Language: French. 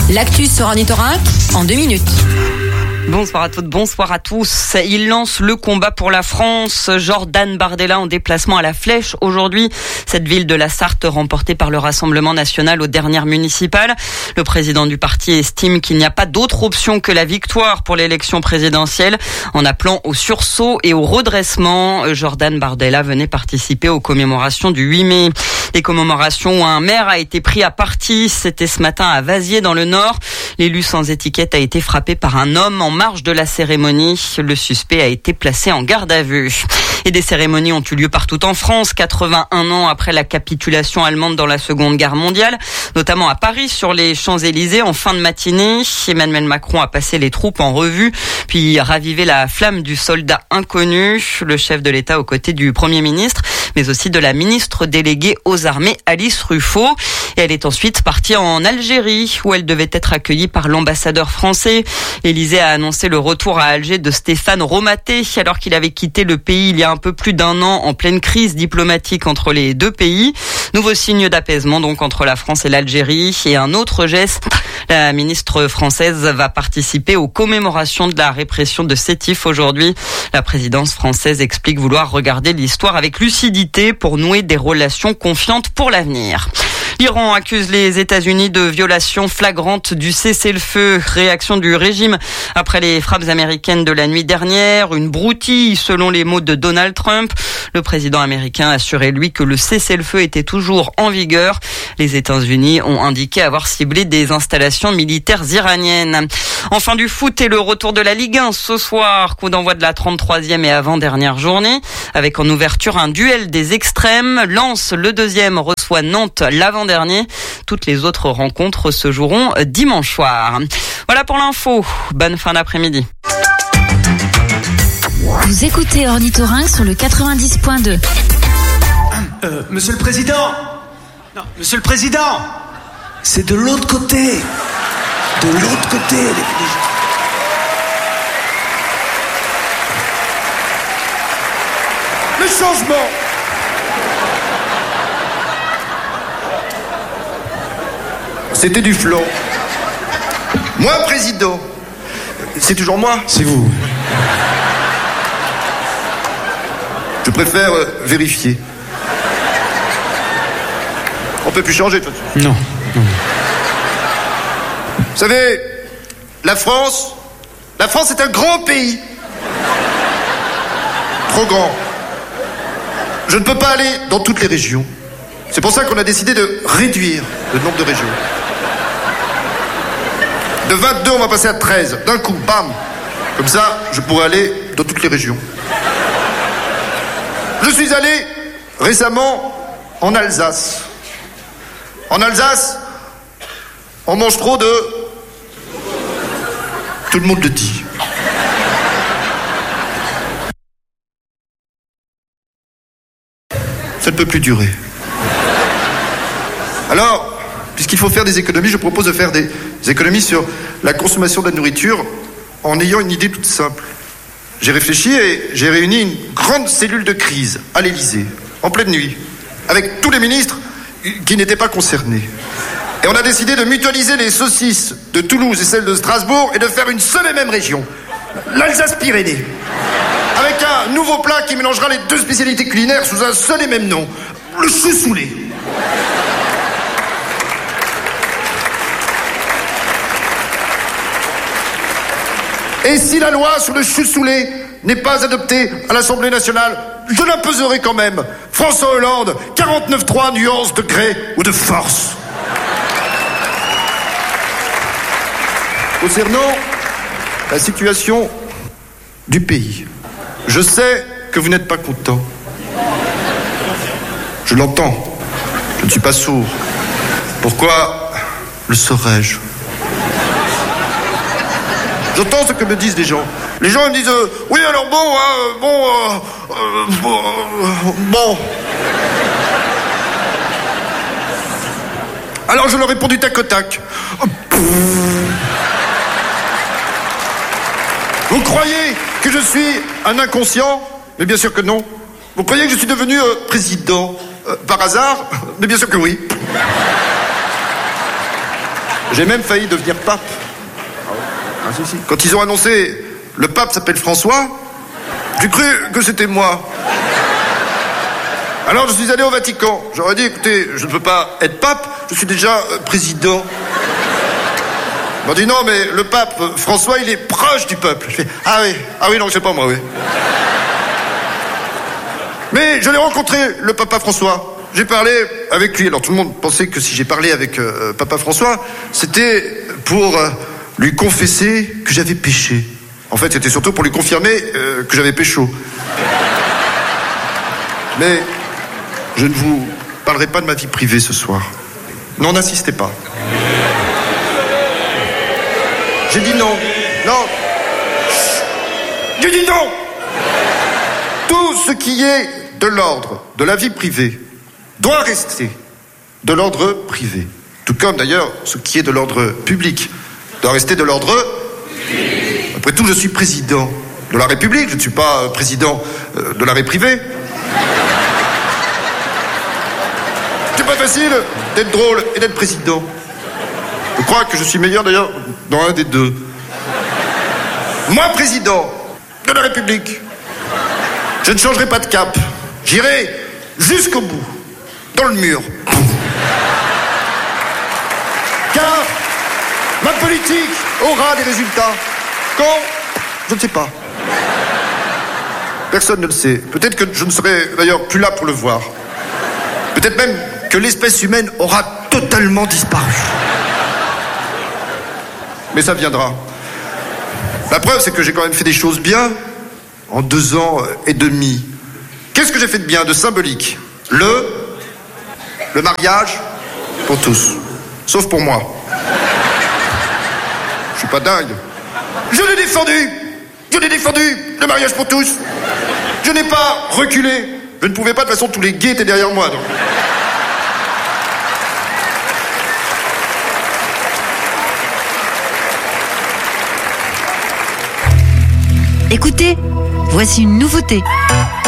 L'actu sur Ornithorynque en 2 minutes. Bonsoir à toutes, bonsoir à tous. Il lance le combat pour la France. Jordan Bardella en déplacement à la Flèche aujourd'hui. Cette ville de la Sarthe remportée par le Rassemblement national aux dernières municipales. Le président du parti estime qu'il n'y a pas d'autre option que la victoire pour l'élection présidentielle. En appelant au sursaut et au redressement, Jordan Bardella venait participer aux commémorations du 8 mai. Les commémorations où un maire a été pris à partie, c'était ce matin à Vaziers dans le Nord. L'élu sans étiquette a été frappé par un homme en marge de la cérémonie. Le suspect a été placé en garde à vue. Et des cérémonies ont eu lieu partout en France, 81 ans après la capitulation allemande dans la Seconde Guerre mondiale, notamment à Paris sur les Champs-Élysées en fin de matinée. Emmanuel Macron a passé les troupes en revue, puis ravivé la flamme du soldat inconnu. Le chef de l'État aux côtés du Premier ministre, mais aussi de la ministre déléguée aux armées, Alice Ruffo. Et elle est ensuite partie en Algérie, où elle devait être accueillie par l'ambassadeur français. L'Élysée a annoncé le retour à Alger de Stéphane Romaté, alors qu'il avait quitté le pays il y a un peu plus d'1 an en pleine crise diplomatique entre les deux pays. Nouveau signe d'apaisement donc entre la France et l'Algérie. Et un autre geste, la ministre française va participer aux commémorations de la répression de Sétif aujourd'hui. La présidence française explique vouloir regarder l'histoire avec lucidité pour nouer des relations confiantes pour l'avenir. L'Iran accuse les États-Unis de violation flagrante du cessez-le-feu. Réaction du régime après les frappes américaines de la nuit dernière. Une broutille, selon les mots de Donald Trump. Le président américain a assuré, lui, que le cessez-le-feu était toujours en vigueur. Les États-Unis ont indiqué avoir ciblé des installations militaires iraniennes. Enfin, du foot et le retour de la Ligue 1 ce soir. Coup d'envoi de la 33e et avant-dernière journée. Avec en ouverture un duel des extrêmes. Lens, le deuxième, reçoit Nantes l'avant-dernier. Toutes les autres rencontres se joueront dimanche soir. Voilà pour l'info. Bonne fin d'après-midi. Vous écoutez Ornithorynque sur le 90.2. Monsieur le Président. Non, Monsieur le Président. C'est de l'autre côté. De l'autre côté. Le changement. C'était du flan. Moi, président. C'est toujours moi. C'est vous. Je préfère vérifier. On peut plus changer de toute façon. Non. Vous savez, la France est un grand pays. Trop grand. Je ne peux pas aller dans toutes les régions. C'est pour ça qu'on a décidé de réduire le nombre de régions. De 22, on va passer à 13. D'un coup, bam. Comme ça, je pourrai aller dans toutes les régions. Je suis allé récemment en Alsace. En Alsace, on mange trop de... Tout le monde le dit. Ça ne peut plus durer. Alors, puisqu'il faut faire des économies, je propose de faire des économies sur la consommation de la nourriture en ayant une idée toute simple. J'ai réfléchi et j'ai réuni une grande cellule de crise à l'Élysée, en pleine nuit, avec tous les ministres qui n'étaient pas concernés. Et on a décidé de mutualiser les saucisses de Toulouse et celles de Strasbourg et de faire une seule et même région, l'Alsace-Pyrénées. Avec un nouveau plat qui mélangera les deux spécialités culinaires sous un seul et même nom, le chou-soulé. Et si la loi sur le chou-soulé n'est pas adoptée à l'Assemblée nationale, je l'imposerai quand même. François Hollande, 49.3 nuances de gré ou de force. Concernant la situation du pays, je sais que vous n'êtes pas content. Je l'entends. Je ne suis pas sourd. Pourquoi le serais-je ? J'entends ce que me disent les gens. Les gens ils me disent oui alors bon. Alors je leur réponds du tac au tac. Vous croyez que je suis un inconscient ? Mais bien sûr que non. Vous croyez que je suis devenu président par hasard ? Mais bien sûr que oui. J'ai même failli devenir pape. Ah, si. Quand ils ont annoncé le pape s'appelle François, j'ai cru que c'était moi. Alors je suis allé au Vatican. J'aurais dit, écoutez, je ne peux pas être pape, je suis déjà président. Ils m'ont dit non, mais le pape François, il est proche du peuple. Je fais, ah oui, non, je sais pas moi, oui. Mais je l'ai rencontré, le papa François. J'ai parlé avec lui. Alors tout le monde pensait que si j'ai parlé avec papa François, c'était pour lui confesser que j'avais péché. En fait, c'était surtout pour lui confirmer que j'avais pécho. Mais je ne vous parlerai pas de ma vie privée ce soir. Non, n'insistez pas. J'ai dit non. Non. J'ai dit non. Tout ce qui est de l'ordre de la vie privée doit rester de l'ordre privé. Tout comme d'ailleurs ce qui est de l'ordre public doit rester de l'ordre public. Après tout, je suis président de la République, je ne suis pas président de l'arrêt privé. C'est pas facile d'être drôle et d'être président. Je crois que je suis meilleur d'ailleurs dans un des deux. Moi, président de la République, je ne changerai pas de cap. J'irai jusqu'au bout, dans le mur. Car ma politique aura des résultats. Quand? Je ne sais pas. Personne ne le sait. Peut-être que je ne serai d'ailleurs plus là pour le voir. Peut-être même que l'espèce humaine aura totalement disparu. Mais ça viendra. La preuve, c'est que j'ai quand même fait des choses bien en 2 ans et demi. Qu'est-ce que j'ai fait de bien, de symbolique? Le mariage pour tous. Sauf pour moi. Je suis pas dingue. Je l'ai défendu. Je l'ai défendu, le mariage pour tous. Je n'ai pas reculé. Je ne pouvais pas, de toute façon, tous les gays étaient derrière moi. Donc. Écoutez, voici une nouveauté.